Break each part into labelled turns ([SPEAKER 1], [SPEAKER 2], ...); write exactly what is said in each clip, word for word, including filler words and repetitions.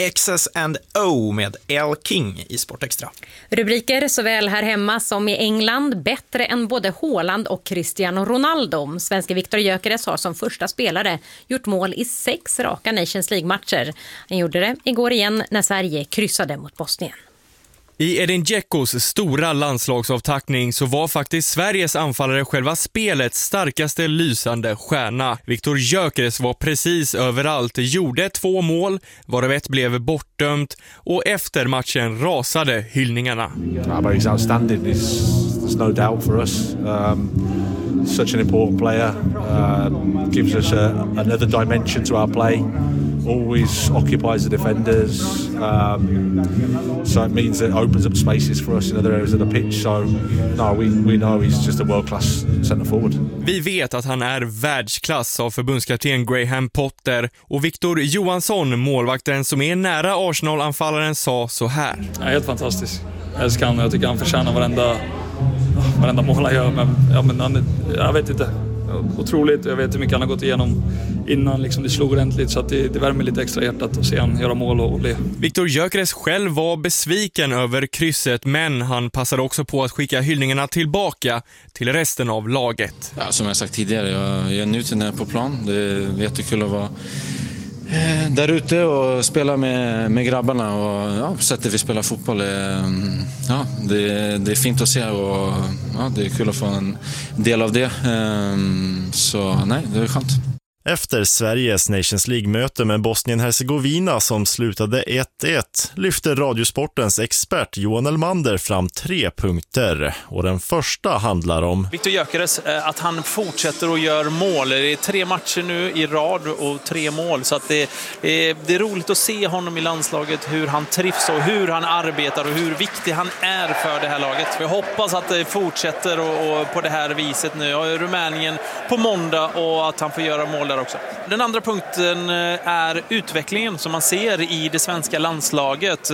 [SPEAKER 1] X's and O med L. King i Sportextra.
[SPEAKER 2] Rubriker såväl här hemma som i England, bättre än både Haaland och Cristiano Ronaldo. Svenske Viktor Gyökeres har som första spelare gjort mål i sex raka Nations League-matcher. Han gjorde det igår igen när Sverige kryssade mot Bosnien.
[SPEAKER 3] I Edin Dzeko's stora landslagsavtackning så var faktiskt Sveriges anfallare själva spelets starkaste lysande stjärna. Viktor Gyökeres var precis överallt, gjorde två mål, varav ett blev bortdömt och efter matchen rasade hyllningarna.
[SPEAKER 4] He's outstanding. There's no doubt for us. Um, such an important player. Uh, gives us a, another dimension to our play. Always occupies the defenders, um, so it means that it opens up spaces for us in other areas of the pitch. So no, we, we know he's just a world-class centre forward.
[SPEAKER 3] Vi vet att han är världsklass, av förbundskapten Graham Potter, och Victor Johansson, målvakten som är nära Arsenal-anfallaren, sa så här.
[SPEAKER 5] Ja, helt fantastisk. Jag älskar han och jag tycker han förtjänar varenda, varenda mål han gör, men, ja, men han, jag vet inte. Otroligt, jag vet hur mycket han har gått igenom innan liksom det slog ordentligt, så att det, det värmer lite extra hjärtat att se han göra mål och, och le.
[SPEAKER 3] Viktor Gyökeres själv var besviken över krysset, men han passade också på att skicka hyllningarna tillbaka till resten av laget.
[SPEAKER 6] Ja, som jag sagt tidigare, jag, jag njuter när jag är på plan. Det är jättekul att vara eh, där ute och spela med, med grabbarna, och ja, på sättet vi spelar fotboll är, ja, det, det är fint att se, och ja, det är kul att få en del av det, eh, så nej, det är skönt.
[SPEAKER 7] Efter Sveriges Nations League-möte med Bosnien-Hercegovina som slutade ett ett lyfter Radiosportens expert Johan Elmander fram tre punkter. Och den första handlar om
[SPEAKER 8] Viktor Gyökeres, att han fortsätter och gör mål. Det är tre matcher nu i rad och tre mål. Så att det, är, det är roligt att se honom i landslaget, hur han trivs och hur han arbetar och hur viktig han är för det här laget. Jag hoppas att det fortsätter och, och på det här viset nu. Och Rumänien på måndag, och att han får göra mål där också. Den andra punkten är utvecklingen som man ser i det svenska landslaget.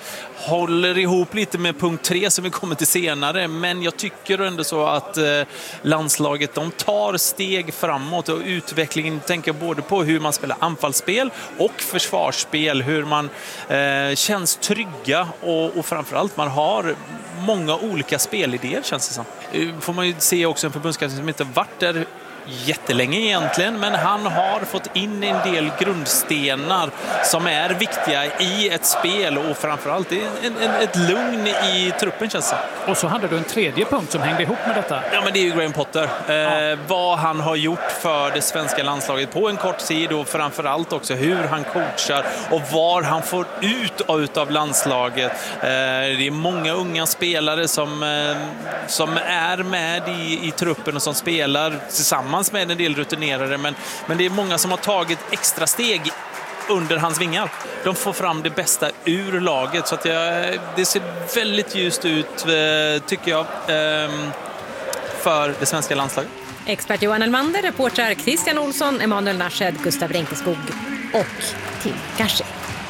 [SPEAKER 8] Håller ihop lite med punkt tre som vi kommer till senare, men jag tycker ändå så att landslaget, de tar steg framåt, och utvecklingen tänker både på hur man spelar anfallsspel och försvarsspel, hur man eh, känns trygga, och, och framförallt man har många olika spelidéer, känns det som. Får man ju se också en förbundskapten som inte varit där jättelänge egentligen, men han har fått in en del grundstenar som är viktiga i ett spel, och framförallt en, en, ett lugn i truppen, känns det.
[SPEAKER 9] Och så hade du en tredje punkt som hängde ihop med detta.
[SPEAKER 8] Ja, men det är ju Graham Potter. Eh, ja. Vad han har gjort för det svenska landslaget på en kort tid, och framförallt också hur han coachar och var han får ut ut av landslaget. Eh, det är många unga spelare som, eh, som är med i, i truppen och som spelar tillsammans med en del rutinerare, men, men det är många som har tagit extra steg under hans vingar. De får fram det bästa ur laget, så att jag, det ser väldigt ljust ut, tycker jag, för det svenska landslaget.
[SPEAKER 2] Expert Johan Elmander, reportrar Christian Olsson, Emanuel Narshed, Gustav Renkeskog och Tim Garci.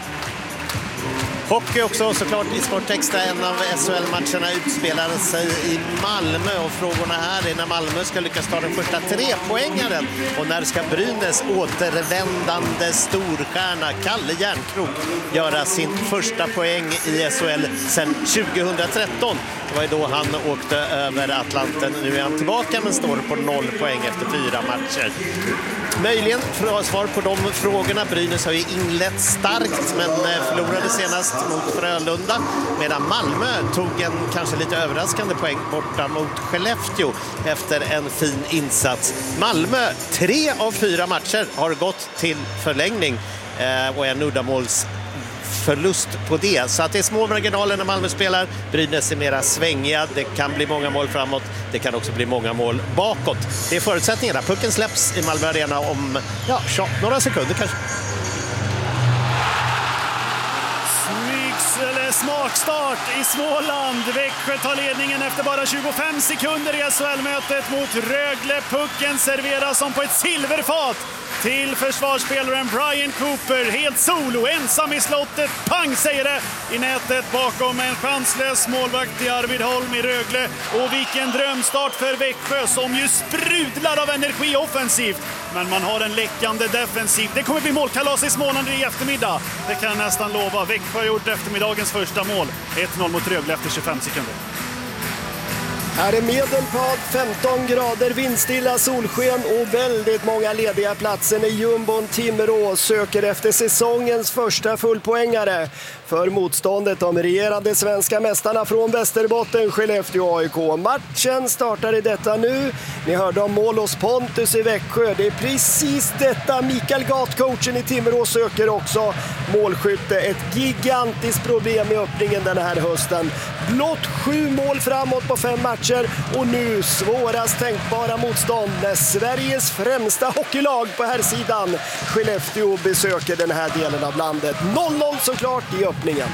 [SPEAKER 10] Hockey också såklart i Sportextra. En av S H L-matcherna utspelar sig i Malmö, och frågorna här är när Malmö ska lyckas ta den första trepoängaren, och när ska Brynäs återvändande storstjärna Kalle Järnkrok göra sin första poäng i S H L sedan tjugohundratretton. Det var ju då han åkte över Atlanten. Nu är han tillbaka, men står på noll poäng efter fyra matcher. Möjligen för svar på de frågorna. Brynäs har ju inlett starkt, men förlorade senast mot Frölunda, medan Malmö tog en kanske lite överraskande poäng borta mot Skellefteå efter en fin insats. Malmö, tre av fyra matcher har gått till förlängning, och en uddamåls förlust på det. Så att det är små marginaler när Malmö spelar. Brynäs är mera svängiga. Det kan bli många mål framåt. Det kan också bli många mål bakåt. Det är förutsättningarna. Pucken släpps i Malmö Arena om ja, tja, några sekunder kanske.
[SPEAKER 11] Smygsele smakstart i Småland. Växjö tar ledningen efter bara tjugofem sekunder i S H L-mötet mot Rögle. Pucken serveras som på ett silverfat till försvarsspelaren Brian Cooper. Helt solo, ensam i slottet. Pang säger det i nätet bakom en chanslös målvakt i Arvid Holm i Rögle. Och vilken drömstart för Växjö som ju sprudlar av energi offensivt. Men man har en läckande defensiv. Det kommer bli målkalas i Småland i eftermiddag. Det kan jag nästan lova. Växjö har gjort eftermiddagens första mål. ett noll mot Rögle efter tjugofem sekunder.
[SPEAKER 12] Här är medelpad, femton grader, vindstilla solsken och väldigt många lediga platser när jumbon Timrå söker efter säsongens första fullpoängare. För motståndet de regerande svenska mästarna från Västerbotten, Skellefteå A I K. Matchen startar i detta nu. Ni hörde om mål hos Pontus i Växjö. Det är precis detta Mikael Gat, coachen i Timrå, söker också. Målskytte, ett gigantiskt problem i öppningen den här hösten. Blott sju mål framåt på fem matcher och nu svårast tänkbara motstånd när Sveriges främsta hockeylag på här sidan, Skellefteå, besöker den här delen av landet. noll noll såklart i öppningen.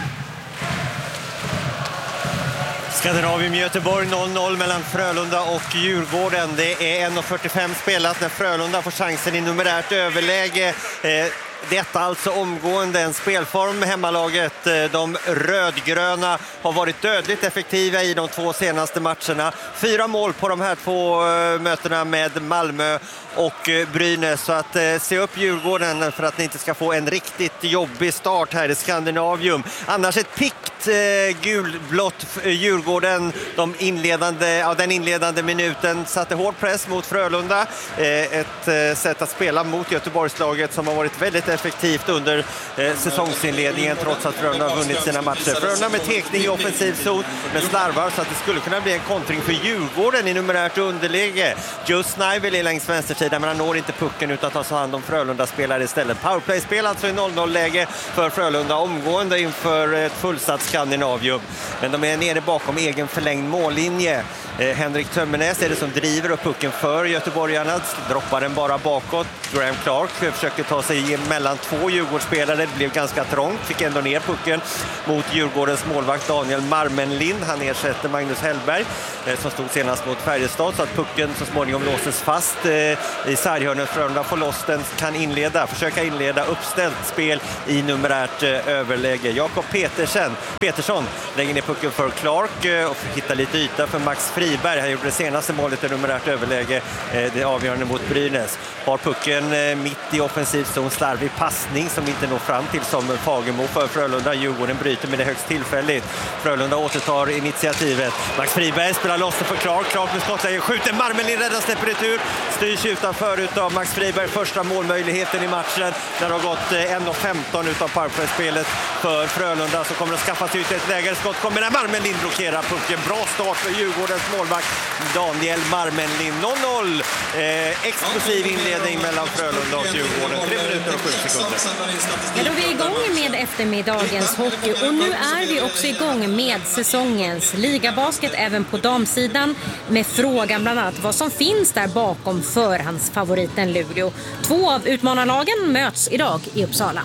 [SPEAKER 10] Skandinavium Göteborg noll noll mellan Frölunda och Djurgården. Det är en fyrtiofem spelat när Frölunda får chansen i numerärt överläge. Eh, Detta alltså omgående en spelform hemmalaget. De rödgröna har varit dödligt effektiva i de två senaste matcherna. Fyra mål på de här två mötena med Malmö och Brynäs. Så att se upp Djurgården för att ni inte ska få en riktigt jobbig start här i Skandinavium. Annars ett pikt eh, gulblått Djurgården. De inledande, ja, den inledande minuten satte hård press mot Frölunda. Eh, ett eh, sätt att spela mot Göteborgslaget som har varit väldigt effektivt under eh, säsongsinledningen trots att Frölunda har vunnit sina matcher. Frölunda med tekning i offensiv zon med slarvar så att det skulle kunna bli en kontring för Djurgården i numerärt underläge. Just Snivel är längs vänstersidan men han når inte pucken utan tar sig hand om Frölunda spelare istället. Powerplay-spel alltså i noll noll-läge för Frölunda omgående inför ett fullsatt Skandinavium. Men de är nere bakom egen förlängd mållinje. Eh, Henrik Tömmernes är det som driver upp pucken för göteborgarna. Droppar den bara bakåt. Graham Clark försöker ta sig mellan två Djurgårdsspelare. Det blev ganska trångt. Fick ändå ner pucken mot Djurgårdens målvakt Daniel Marmenlind. Han ersätter Magnus Hellberg eh, som stod senast mot Färjestad. Så att pucken så småningom låses fast eh, i sarghörnet. Frölunda får loss den, kan inleda, försöka inleda uppställt spel i numerärt eh, överläge. Jakob Petersen, Petersson lägger ner pucken för Clark eh, och hittar lite yta för Max Friberg. Han gjorde det senaste målet i numerärt överläge. Eh, det avgörande mot Brynäs. Har pucken eh, mitt i offensiv zon, slarvig passning som inte når fram till som Fagemo för Frölunda. Djurgården bryter med det högst tillfälligt. Frölunda återtar initiativet. Max Friberg spelar loss för Clark. Clark med skottläge skjuter. Marmelin räddar, släpper retur. Styrs utanför utav Max Friberg. Första målmöjligheten i matchen. Där har gått en femton utav powerplay-spelet för Frölunda. Så kommer det att skaffa sig ut ett läge. Skott kommer när Marmelin blockerar pucken. Bra start för Djurgårdens målvakt Daniel Marmelin. noll noll. Eh, explosiv inledning mellan Frölunda och Djurgården. tre minuter och sju sekunder.
[SPEAKER 2] Ja, då är vi igång med eftermiddagens hockey och nu är vi också igång med säsongens ligabasket även på damsidan med frågan bland annat vad som finns där bakom förhandsfavoriten Luleå. Två av utmanarlagen möts idag i Uppsala.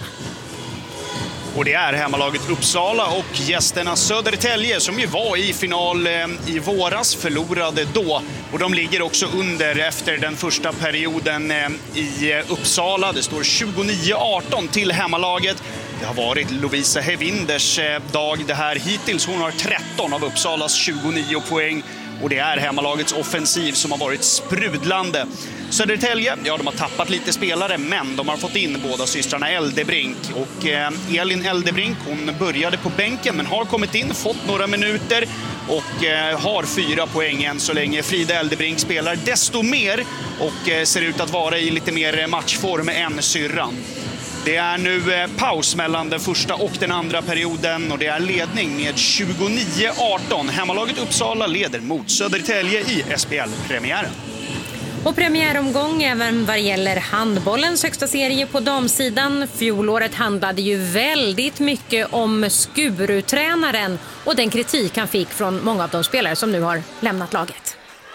[SPEAKER 11] Och det är hemmalaget Uppsala och gästerna Södertälje som ju var i final i våras, förlorade då. Och de ligger också under efter den första perioden i Uppsala. Det står tjugonio arton till hemmalaget. Det har varit Lovisa Hevinders dag det här hittills. Hon har tretton av Uppsalas tjugonio poäng. Och det är hemmalagets offensiv som har varit sprudlande. Södertälje, ja de har tappat lite spelare men de har fått in båda systrarna Eldebrink. Och eh, Elin Eldebrink, hon började på bänken men har kommit in, fått några minuter och eh, har fyra poäng än så länge. Frida Eldebrink spelar desto mer och eh, ser ut att vara i lite mer matchform än syrran. Det är nu eh, paus mellan den första och den andra perioden och det är ledning med tjugonio arton. Hemmalaget Uppsala leder mot Södertälje i S P L-premiären.
[SPEAKER 2] Och premiäromgång även vad gäller handbollens högsta serie på damsidan. Fjolåret handlade ju väldigt mycket om Skuru-tränaren och den kritik han fick från många av de spelare som nu har lämnat laget.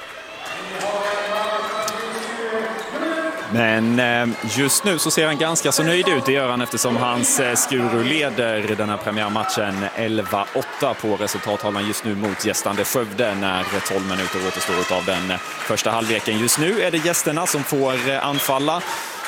[SPEAKER 13] Men just nu så ser han ganska så nöjd ut, det gör han eftersom hans Skuru leder den här premiärmatchen elva åtta på resultathållaren just nu mot gästande Skövde när tolv minuter återstår av den första halvleken. Just nu är det gästerna som får anfalla.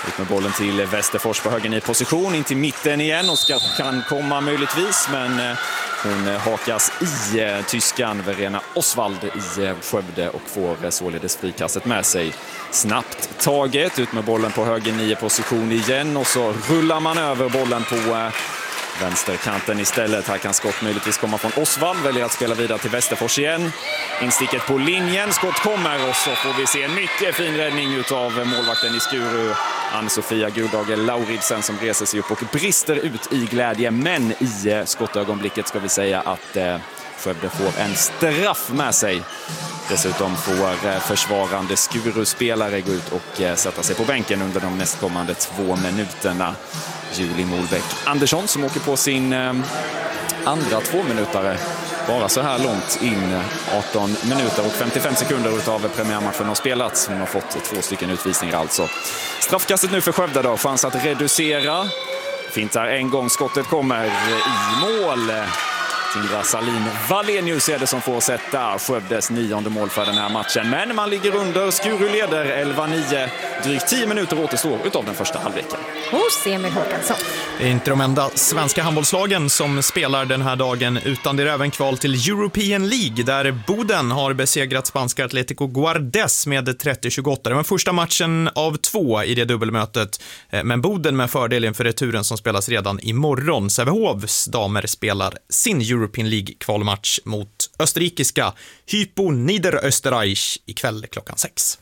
[SPEAKER 13] Ut med bollen till Västerfors på höger i position, in till mitten igen. Oskar kan komma möjligtvis, men hon hakas i tyskan Verena Oswald i Skövde och får således frikastet med sig. Snabbt taget, ut med bollen på höger i position igen och så rullar man över bollen på vänsterkanten istället. Här kan skott möjligtvis komma från Oswald. Väljer att spela vidare till Västerfors igen. Insticket på linjen. Skott kommer och så får vi se en mycket fin räddning av målvakten i Skuru. Ann-Sofia Gudhage Lauridsen som reser sig upp och brister ut i glädje. Men i skottögonblicket ska vi säga att eh, Skövde får en straff med sig. Dessutom får försvarande Skuru-spelare gå ut och sätta sig på bänken under de nästkommande två minuterna. Julie Molbäck Andersson som åker på sin eh, andra tvåminutare bara så här långt in. arton minuter och femtiofem sekunder utav premiärmatchen har spelats. Hon har fått två stycken utvisningar alltså. Straffkastet nu för Skövde då. Chans att reducera. Fintar en gång, skottet kommer i mål. Tindra Salin Wallenius är det som får sätta Skövdes nionde mål för den här matchen. Men man ligger under, Skuru leder elva nio. Drygt tio minuter återstår utav den första halvleken.
[SPEAKER 2] Hos Emil Håkansson.
[SPEAKER 1] Det är inte de enda svenska handbollslagen som spelar den här dagen, utan det är även kval till European League där Boden har besegrat spanska Atlético Guardes med trettio tjugoåtta. Det var första matchen av två i det dubbelmötet, men Boden med fördel inför returen som spelas redan imorgon. Sävehofs damer spelar sin European League-kvalmatch mot österrikiska Hypo Niederösterreich ikväll klockan sex.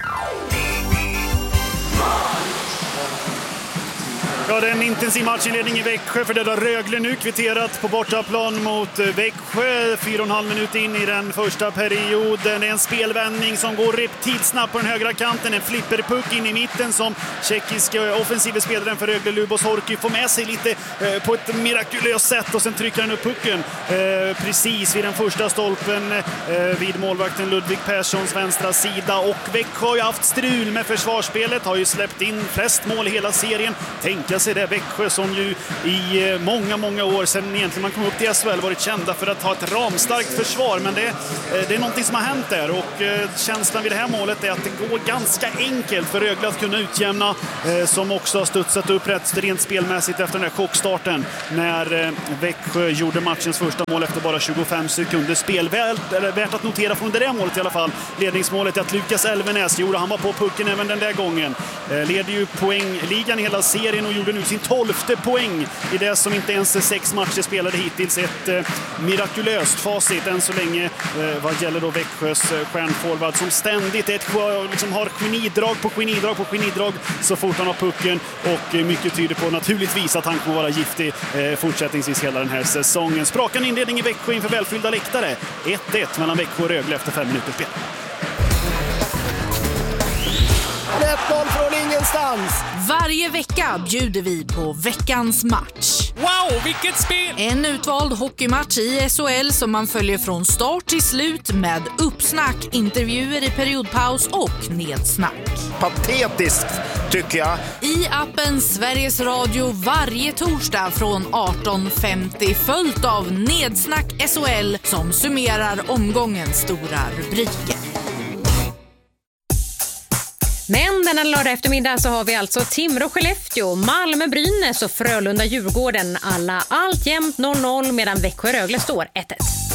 [SPEAKER 14] Ja, det är en intensiv matchinledning i Växjö för det där Rögle nu kvitterat på bortaplan mot Växjö. Fyra och en halv minut in i den första perioden. Det är en spelvändning som går reptilsnabbt på den högra kanten. En flipperpuck in i mitten som tjeckiska offensiva spelaren för Rögle Lubos Horky får med sig lite eh, på ett mirakulöst sätt och sen trycker han upp pucken eh, precis vid den första stolpen eh, vid målvakten Ludvig Perssons vänstra sida. Och Växjö har ju haft strul med försvarsspelet, har ju släppt in flest mål i hela serien. Tänka sig det, Växjö som ju i många, många år sedan egentligen man kom upp till S H L varit kända för att ha ett ramstarkt försvar, men det, det är någonting som har hänt där och känslan vid det här målet är att det går ganska enkelt för Rögle att kunna utjämna, som också har studsat upp rätt rent spelmässigt efter den här chockstarten när Växjö gjorde matchens första mål efter bara tjugofem sekunder spel. Värt, eller värt att notera från det där målet i alla fall, ledningsmålet är att Lukas Elvenäs gjorde, han var på pucken även den där gången. Leder ju poängligan i hela serien och gjorde nu sin tolfte poäng i det som inte ens är sex matcher spelade hittills. Ett eh, mirakulöst facit än så länge eh, vad gäller då Växjös eh, stjärnforward som ständigt ett, liksom har genidrag på genidrag på genidrag så fort han har pucken och eh, mycket tyder på naturligtvis att han kommer vara giftig eh, fortsättningsvis hela den här säsongen. Sprakande inledning i Växjö inför välfyllda läktare. ett ett mellan Växjö och Rögle efter fem minuter spel.
[SPEAKER 12] ett noll från ingenstans.
[SPEAKER 15] Varje vecka bjuder vi på veckans match.
[SPEAKER 9] Wow, vilket spel!
[SPEAKER 15] En utvald hockeymatch i S H L som man följer från start till slut med uppsnack, intervjuer i periodpaus och nedsnack.
[SPEAKER 10] Patetiskt tycker jag.
[SPEAKER 15] I appen Sveriges Radio varje torsdag från arton femtio följt av Nedsnack S H L som summerar omgångens stora rubriker.
[SPEAKER 2] Men denna lördag eftermiddag så har vi alltså Timrå-Skellefteå, Malmö-Brynäs och Frölunda-Djurgården. Alla alltjämt noll noll medan Växjö-Rögle står ett ett.